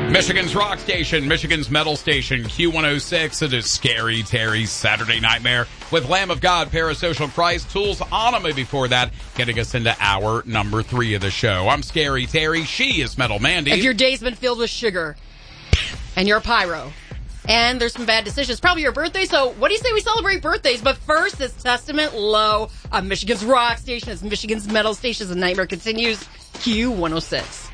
Michigan's rock station, Michigan's metal station, Q106. It is Scary Terry's Saturday Nightmare with Lamb of God, Parasocial Christ, Tools Anima before that, getting us into hour number 3 of the show. I'm Scary Terry. She is Metal Mandy. If your day's been filled with sugar and you're a pyro and there's some bad decisions, probably your birthday, so what do you say we celebrate birthdays? But first, it's Testament Low on Michigan's rock station. It's Michigan's metal station. The nightmare continues. Q106.